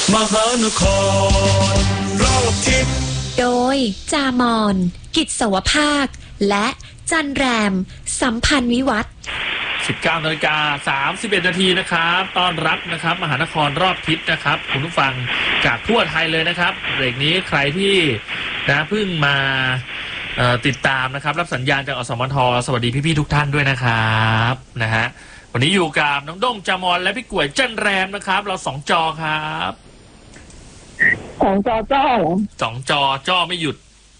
มหานครรอบทิศโดยจามอนกิจสวภาคและจันแรมสัมพันธ์วิวัฒน์ 19:31 นาทีนะครับต้อนรับนะครับมหานครรอบทิศนะครับคุณผู้ฟังจากทั่วไทยเลยนะครับเบรกนี้ใครที่เพิ่งมาติดตามนะครับรับสัญญาณจากอสมทสวัสดีพี่ๆทุกท่านด้วยนะครับนะฮะวันนี้อยู่กับน้องด้งจามอนและพี่กล้วยจันแรมนะครับเรา2 จอครับ 2 จอจ้อเหรอ 2 จอจ้อไม่หยุด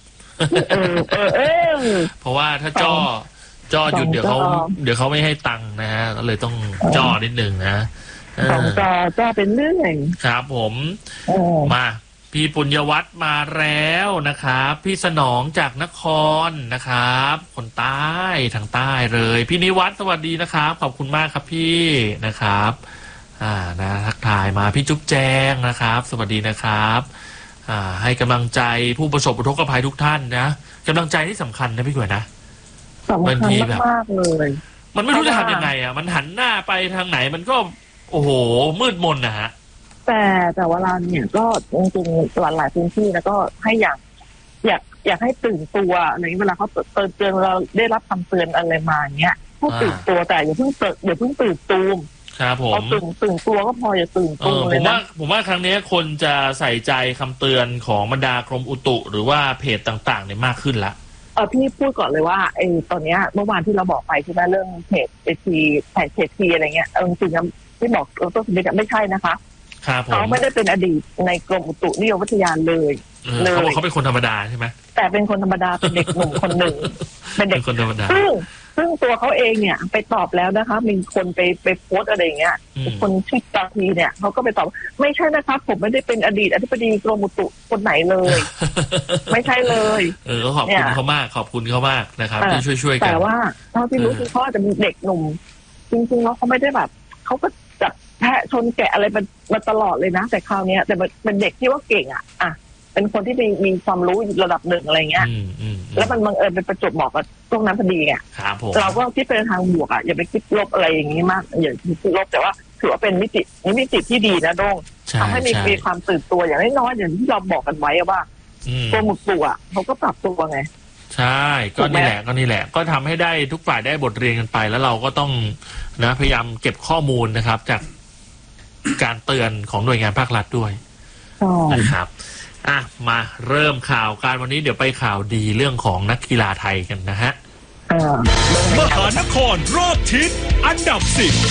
เพราะว่าถ้าจ้อหยุดเดี๋ยวเขาไม่ให้ตังค์นะฮะก็เลยต้องจ้อนิดนึงนะ 2 จอจ้อเป็นเรื่องครับผมมาพี่ปุญญวัฒน์มาแล้วนะครับพี่สนองจากนครนะครับคนใต้ทางใต้เลยพี่นิวัฒน์สวัสดีนะครับขอบคุณมากครับพี่นะครับนะทักทายมาพี่จุ๊บแจงนะครับสวัสดีนะครับให้กำลังใจผู้ประสบอุทกภัยทุกท่านนะกำลังใจที่สำคัญนะพี่กล้วยนะสำคัญมากเลยมันไม่รู้จะทำยังไงมันหันหน้าไปทางไหนมันก็โอ้โหมืดมนนะฮะแต่ว่าเราเนี่ยก็จริงๆหลายพื้นที่แล้วก็ให้อยากให้ตื่นตัวอะไรเวลาเขาเตือนเราได้รับคำเตือนอะไรมาเนี้ยให้ตื่นตัวแต่อย่าเพิ่งตื่นตูมครับผมตื่นตัวก็พออย่าตื่นตูมเลยนะผมว่าครั้งนี้คนจะใส่ใจคำเตือนของบรรดากรมอุตุหรือว่าเพจต่างๆเนี่ยมากขึ้นละพี่พูดก่อนเลยว่าตอนนี้เมื่อวานที่เราบอกไปใช่ไหมเรื่องเพจเพจทีอะไรเงี้ยจริงๆที่บอกต้นสมเด็จไม่ใช่นะคะเขาไม่ได้เป็นอดีตในกรมอุตุนิยมวิทยาเลยเขาบอกเขาเป็นคนธรรมดาใช่ไหมแต่เป็นคนธรรมดาเป็นเด็กหนุ่มคนหนึ่งเป็นเด็กคนธรรมดาซึ่งตัวเขาเองเนี่ยไปตอบแล้วนะคะมีคนไปโพสอะไรอย่างเงี้ยคนชื่อตาทีเนี่ยเขาก็ไปตอบไม่ใช่นะครับผมไม่ได้เป็นอดีตอธิบดีกรมอุตุคนไหนเลยไม่ใช่เลยก็ขอบคุณเขามากขอบคุณเขามากนะครับที่ช่วยๆกันแต่ว่าเท่าที่รู้คือเขาจะมีเด็กหนุ่มจริงๆแล้วเขาไม่ได้แบบเขาก็จับแพะชนแกะอะไรมาตลอดเลยนะแต่คราวนี้แต่เป็นเด็กที่ว่าเก่งอ่ะเป็นคนที่มีความรู้ระดับหนึ่งอะไรเงี้ยแล้วมันบังเอิญเป็นประจวบเหมาะกับช่วงนั้นพอดีไงเราก็คิดเป็นทางบวกอย่าไปคิดลบอะไรอย่างนี้มากอย่าคิดลบแต่ว่าถือว่าเป็นมิติที่ดีนะด้งทำให้มีความตื่นตัวอย่างน้อยๆอย่างที่เราบอกกันไว้ว่ากรมอุตุเขาก็ปรับตัวไงใช่ก็นี่แหละก็ทำให้ได้ทุกฝ่ายได้บทเรียนกันไปแล้วเราก็ต้องนะพยายามเก็บข้อมูลนะครับจากการเตือนของหน่วยงานภาครัฐด้วยนะครับมาเริ่มข่าวการวันนี้เดี๋ยวไปข่าวดีเรื่องของนักกีฬาไทยกันนะฮะมหานครรอบทิศอันดับ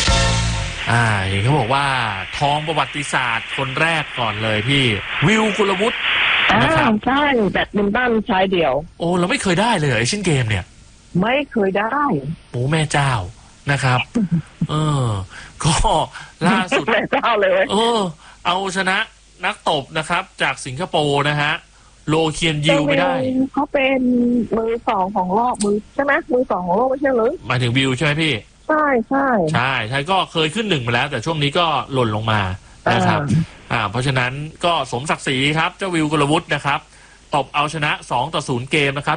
10 เขาบอกว่าทองประวัติศาสตร์คนแรกก่อนเลยพี่วิวกุลวุฒินะครับใช่แบดมินตันชายเดี่ยวโอ้เราไม่เคยได้เลยเอเชียนเกมเนี่ยไม่เคยได้โอ้แม่เจ้านะครับก็ล่าสุดแม่เจ้าเลยเอาชนะนักตบนะครับจากสิงคโปร์นะฮะโลเคียนยิวไม่ได้เขาเป็นมือ2ของโลกมือใช่ไหมมือ2ของโลกไม่ใช่หรือหมายถึงวิวใช่ไหมพี่ใช่ก็เคยขึ้น1มาแล้วแต่ช่วงนี้ก็หล่นลงมานะครับเพราะฉะนั้นก็สมศักดิ์ศรีครับเจ้าวิวกุลวุฒินะครับตบเอาชนะ2-0เกมนะครับ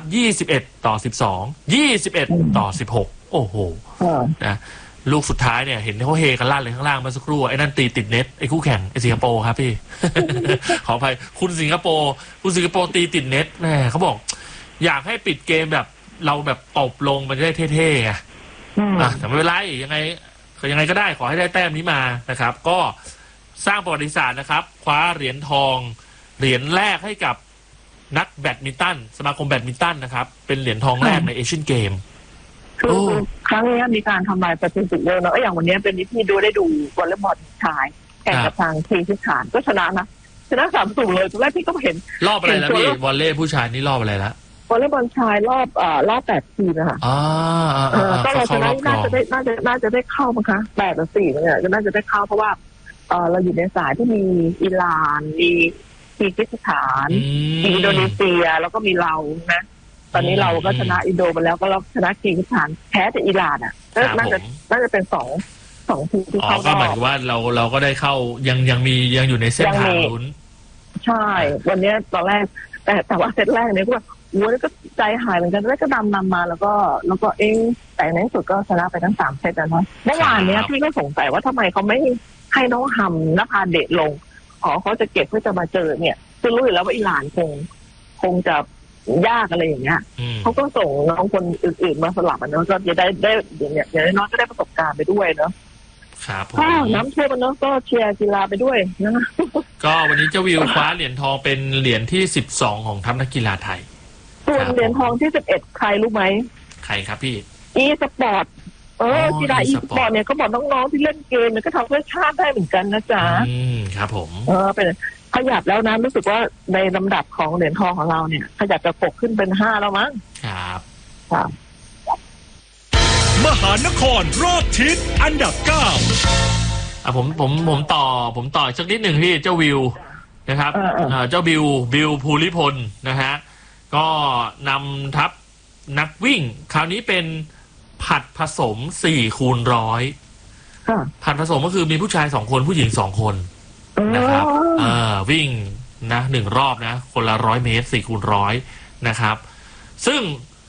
21-12 21-16โอ้โหนะลูกสุดท้ายเนี่ยเห็นเขาเฮกันลั่นเลยข้างล่างมาสักครู่ไอ้นั่นตีติดเน็ตไอ้คู่แข่งไอ้สิงคโปร์ครับพี่ ขออภัยคุณสิงคโปร์ตีติดเน็ตแม่เขาบอกอยากให้ปิดเกมแบบเราแบบตบลงมันจะได้เท่ๆไงแต่ไม่เป็นไรยังไงก็ได้ขอให้ได้แต้มนี้มานะครับก็สร้างประวัติศาสตร์นะครับคว้าเหรียญทองเหรียญแรกให้กับนักแบดมินตันสมาคมแบดมินตันนะครับเป็นเหรียญทองแรกในเอเชียนเกมคือครั้งนี้มีการทำลายสถิติเยอะเนอะอย่างวันนี้เป็นที่ได้ดูวอลเลย์บอลชายแข่งกับทางทีมที่ขานก็ชนะ3-0เลยตอนแรกพี่ก็เห็นรอบอะไรแล้วพี่วอลเลย์ผู้ชายนี่รอบอะไรละวอลเลย์บอลชายรอบ8 ทีมนะคะก็เราชนะน่าจะได้เข้ามั้งคะ8-4เนี่ยก็น่าจะได้เข้าเพราะว่าเราอยู่ในสายที่มีอิหร่านมีคีร์กิสถานมีอินโดนีเซียแล้วก็มีเรานะตอนนี้เราก็ชนะอินโดมาแล้วก็เราชนะคีร์กิสถานแพ้แต่อิหร่านน่าจะเป็น2ทีมที่เข้ารอบก็หมายถึงว่าเราก็ได้เข้ายังอยู่ในเส้นทางลุ้นใช่วันนี้ตอนแรกแต่ว่าเซตแรกเนี่ยก็แบบแล้วก็ใจหายเหมือนกันแล้วก็นำมาแล้วก็แต่ในที่สุดก็ชนะไปทั้ง3 เซตนะเมื่อวานนี้พี่ก็สงสัยว่าทำไมเขาไม่ให้น้องหำนภาเดชลงเขาจะเก็บเพื่อจะมาเจอเนี่ยคือรู้อยู่แล้วว่าอิหร่านคงจะยากอะไรอย่างเงี้ยเขาก็ส่งน้องคนอื่นๆมาสลับเนาะก็จะได้อย่างเงี้ยอย่างน้อยก็ได้ประสบการณ์ไปด้วยเนาะครับผมน้ำท่วมเนาะก็เชียร์กีฬาไปด้วยนะก็วันนี้เจ้าวิวคว้าเหรียญทองเป็นเหรียญที่12ของทัพนักกีฬาไทยส่วนเหรียญทองที่11ใครรู้ไหมใครครับพี่อีสปอร์ตกีฬาอีสปอร์ตเนี่ยก็บอกน้องๆที่เล่นเกมเนี่ยก็ทำเพื่อชาติได้เหมือนกันนะจ๊ะครับผมเป็นขยับแล้วนะรู้สึกว่าในลำดับของเหรียญทองของเราเนี่ยขยับจะ6ขึ้นเป็น5แล้วมั้งครับมหานครรอบทิศอันดับ9 ผมต่อสักนิดหนึ่งที่เจ้าวิวนะครับเจ้าบิวภูริพลนะฮะก็นำทัพนักวิ่งคราวนี้เป็นผัดผสม4x100ผัดผสมก็คือมีผู้ชาย2คนผู้หญิง2คนนะครับวิ่งนะ1รอบนะคนละ100 เมตร4x100นะครับซึ่ง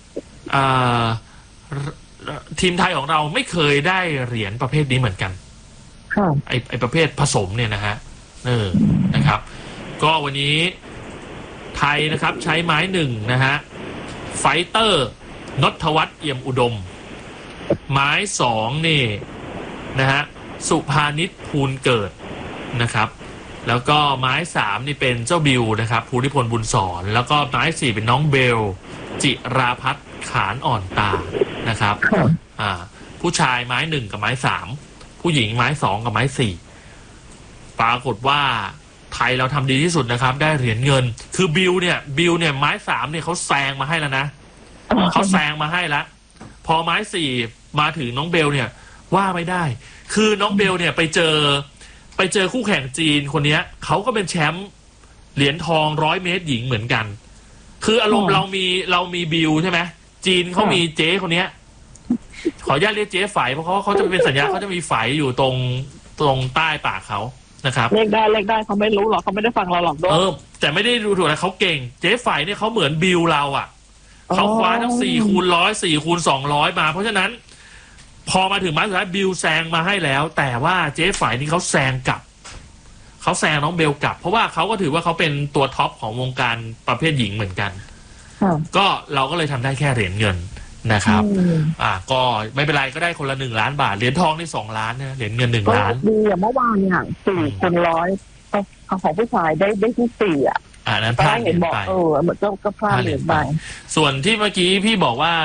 ทีมไทยของเราไม่เคยได้เหรียญประเภทนี้เหมือนกันไอประเภทผสมเนี่ยนะฮะนะครับ ก็วันนี้ไทยนะครับใช้ไม้1นะฮะไฟเตอร์นทวัฒน์เอี่ยมอุดมไม้2นี่นะฮะสุภานิชภูลเกิดนะครับแล้วก็ไม้3นี่เป็นเจ้าบิวนะครับภูริพลบุญสอนแล้วก็ไม้4เป็นน้องเบลจิราพัฒน์ขานอ่อนตานะครับผู้ชายไม้1กับไม้3ผู้หญิงไม้2กับไม้4ปรากฏว่าไทยเราทำดีที่สุดนะครับได้เหรียญเงินคือบิวเนี่ยไม้3เนี่ยเขาแซงมาให้แล้วนะเขาแซงมาให้แล้วพอไม้4มาถึงน้องเบลเนี่ยว่าไม่ได้คือน้องเบลเนี่ยไปเจอคู่แข่งจีนคนนี้เขาก็เป็นแชมป์เหรียญทอง100 เมตรหญิงเหมือนกันคืออารมณ์เรามีบิวใช่ไหมจีนเขามีเจ๊คนนี้ขออนุญาตเรียกเจ๊ฝ่ายเพราะเขาจะเป็นสัญญาเขาจะมีฝ่ายอยู่ตรงใต้ปากเขานะครับเลขได้เขาไม่รู้หรอกเขาไม่ได้ฟังเราหรอกแต่ไม่ได้ดูถูกนะเขาเก่งเจ๊ฝ่ายเนี่ยเขาเหมือนบิวเราอ่ะเขาคว้าทั้ง4x100 4x200มาเพราะฉะนั้นพอมาถึงไม้สุดท้ายบิวแซงมาให้แล้วแต่ว่าเจ๊ฝ่ายนี่เขาแซงกลับเขาแซงน้องเบลกลับเพราะว่าเขาก็ถือว่าเขาเป็นตัวท็อปของวงการประเภทหญิงเหมือนกันก็เราก็เลยทำได้แค่เหรียญเงินนะครับก็ไม่เป็นไรก็ได้คนละ1 ล้านบาทเหรียญทองนี่2 ล้านนะเหรียญเงิน1 ล้านดีเมื่อวานเนี่ย4x100ของผู้ชายได้ที่4 นั้นพลาดเหรียญไปเหมือนก็พลาดเหรียญไปส่วนที่เมื่อกี้พี่บอกว่า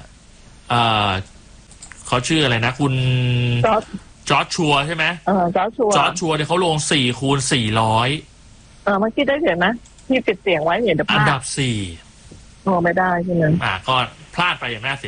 เขาชื่ออะไรนะคุณจอร์จชัวใช่ไหมจอร์จชัวเนี่ยเขาลง4x400 เมื่อกี้ได้เห็นไหมที่ปิดเสียงไว้เห็นแต่อันดับ4 ไม่ได้ใช่ไหมก็พลาดไปอย่างน่าเสีย